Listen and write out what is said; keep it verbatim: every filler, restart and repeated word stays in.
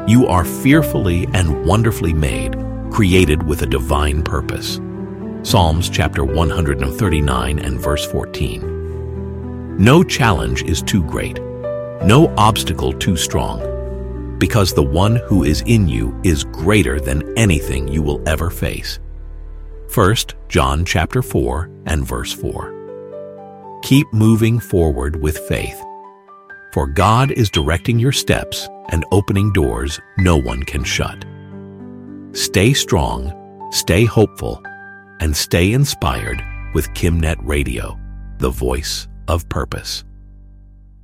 You are fearfully and wonderfully made, created with a divine purpose. Psalms chapter one thirty-nine and verse fourteen. No challenge is too great, no obstacle too strong, because the one who is in you is greater than anything you will ever face. First John chapter four and verse four. Keep moving forward with faith, for God is directing your steps and opening doors no one can shut. Stay strong, stay hopeful, and stay inspired with KimNet Radio, the voice of purpose.